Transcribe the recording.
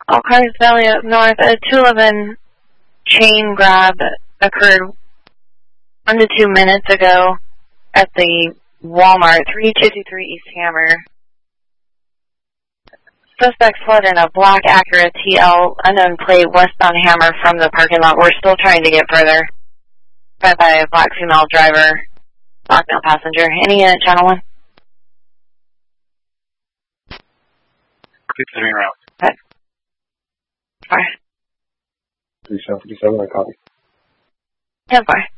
All cars Valley up north. A 211 chain grab occurred 1 to 2 minutes ago at the Walmart, 353 East Hammer. Suspect fled in a black Acura TL, unknown plate, westbound Hammer from the parking lot. We're still trying to get further. By a black female driver, black male passenger. Any unit, channel 1? Considering route. Okay. Fire. 3757, I copy. 10-4.